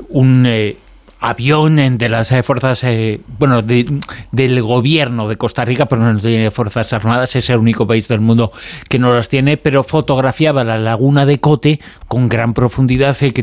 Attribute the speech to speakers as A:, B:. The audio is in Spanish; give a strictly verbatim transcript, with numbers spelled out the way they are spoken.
A: un eh, avión de las eh, fuerzas, eh, bueno, de, del gobierno de Costa Rica, pero no tiene fuerzas armadas, es el único país del mundo que no las tiene, pero fotografiaba la laguna de Cote con gran profundidad, eh, que